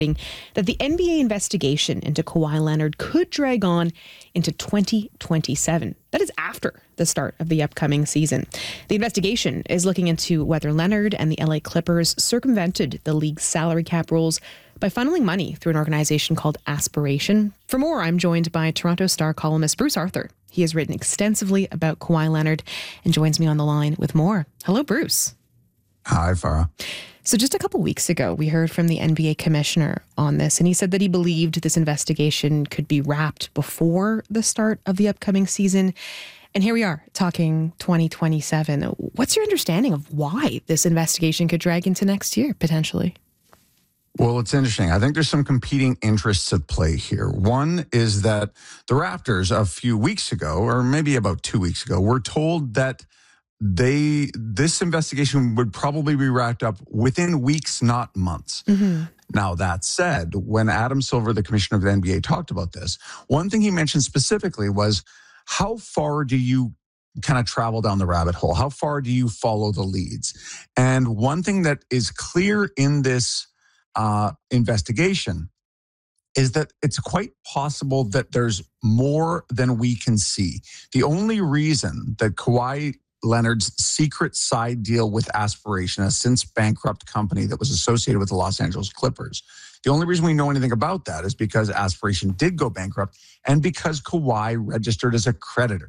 that the NBA investigation into Kawhi Leonard could drag on into 2027. That is after the start of the upcoming season. The investigation is looking into whether Leonard and the LA Clippers circumvented the league's salary cap rules by funneling money through an organization called Aspiration. For more, I'm joined by Toronto Star columnist Bruce Arthur. He has written extensively about Kawhi Leonard and joins me on the line with more. Hello, Bruce. Hi, Farah. So just a couple weeks ago, we heard from the NBA commissioner on this, and he said that he believed this investigation could be wrapped before the start of the upcoming season. And here we are talking 2027. What's your understanding of why this investigation could drag into next year, potentially? Well, it's interesting. I think there's some competing interests at play here. One is that the Raptors a few weeks ago, or maybe about 2 weeks ago, were told that this investigation would probably be wrapped up within weeks, not months. Mm-hmm. Now, that said, when Adam Silver, the commissioner of the NBA, talked about this, one thing he mentioned specifically was, how far do you kind of travel down the rabbit hole? How far do you follow the leads? And one thing that is clear in this investigation is that it's quite possible that there's more than we can see. The only reason that Kawhi Leonard's secret side deal with Aspiration, a since bankrupt company that was associated with the Los Angeles Clippers, the only reason we know anything about that is because Aspiration did go bankrupt and because Kawhi registered as a creditor.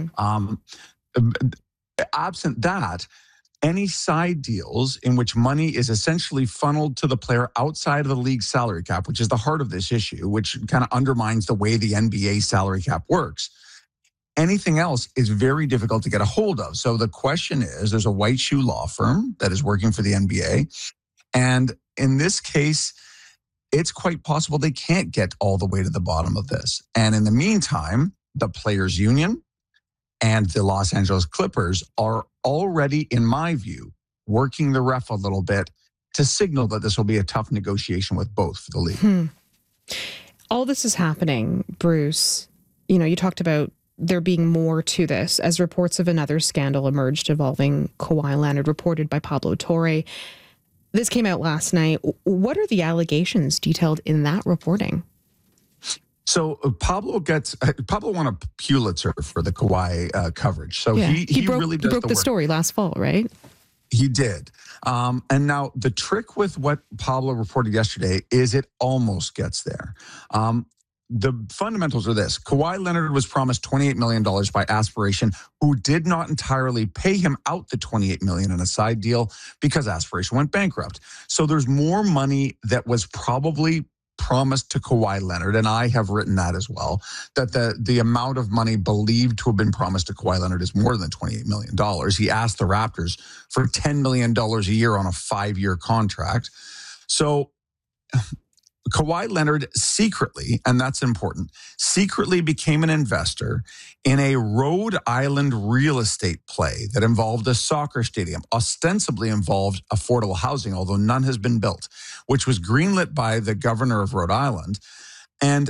Absent that, any side deals in which money is essentially funneled to the player outside of the league's salary cap, which is the heart of this issue, which kind of undermines the way the NBA salary cap works, anything else is very difficult to get a hold of. So the question is, there's a white shoe law firm that is working for the NBA. And in this case, it's quite possible they can't get all the way to the bottom of this. And in the meantime, the players' union and the Los Angeles Clippers are already, in my view, working the ref a little bit to signal that this will be a tough negotiation with both for the league. All this is happening, Bruce. You know, you talked about there being more to this as reports of another scandal emerged involving Kawhi Leonard, reported by Pablo Torre. This came out last night. What are the allegations detailed in that reporting? So Pablo won a Pulitzer for the Kawhi coverage. So yeah. he really does broke the story last fall, right? He did. And now the trick with what Pablo reported yesterday is it almost gets there. The fundamentals are this. Kawhi Leonard was promised $28 million by Aspiration, who did not entirely pay him out the $28 million in a side deal because Aspiration went bankrupt. So there's more money that was probably promised to Kawhi Leonard, and I have written that as well, that the amount of money believed to have been promised to Kawhi Leonard is more than $28 million. He asked the Raptors for $10 million a year on a 5-year contract. So Kawhi Leonard secretly, and that's important, secretly became an investor in a Rhode Island real estate play that involved a soccer stadium, ostensibly involved affordable housing, although none has been built, which was greenlit by the governor of Rhode Island. And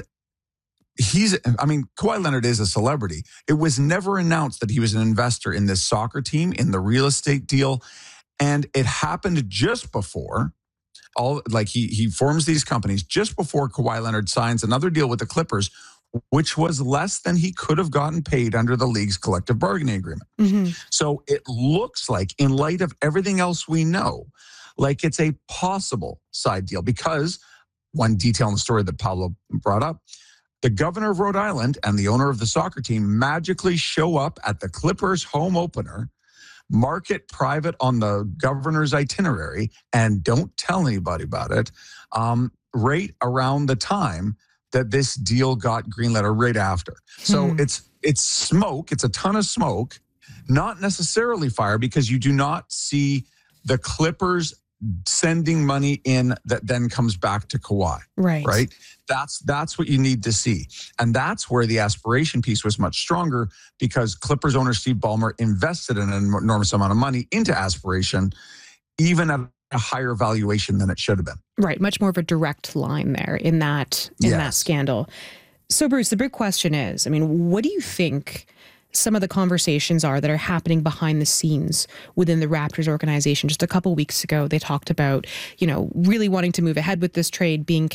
Kawhi Leonard is a celebrity. It was never announced that he was an investor in this soccer team, in the real estate deal. And it happened just before he forms these companies just before Kawhi Leonard signs another deal with the Clippers, which was less than he could have gotten paid under the league's collective bargaining agreement. Mm-hmm. So it looks like, in light of everything else we know, like it's a possible side deal, because one detail in the story that Pablo brought up, the governor of Rhode Island and the owner of the soccer team magically show up at the Clippers home opener, mark it private on the governor's itinerary, and don't tell anybody about it, right around the time that this deal got greenlit, or right after. So it's smoke. It's a ton of smoke, not necessarily fire, because you do not see the Clippers sending money in that then comes back to Kawhi. Right? That's what you need to see. And that's where the Aspiration piece was much stronger, because Clippers owner Steve Ballmer invested an enormous amount of money into Aspiration, even at a higher valuation than it should have been. Right. Much more of a direct line there in that scandal. So, Bruce, the big question is, what do you think some of the conversations are that are happening behind the scenes within the Raptors organization? Just a couple weeks ago, they talked about, really wanting to move ahead with this trade, being